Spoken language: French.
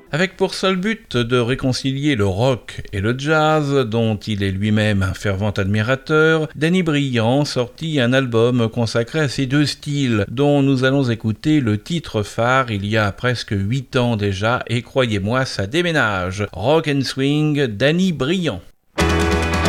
Avec pour seul but de réconcilier le rock et le jazz, dont il est lui-même un fervent admirateur, Danny Briand sortit un album consacré à ces deux styles, dont nous allons écouter le titre phare il y a presque 8 ans déjà, et croyez-moi, ça déménage. Rock and Swing, Danny Briand.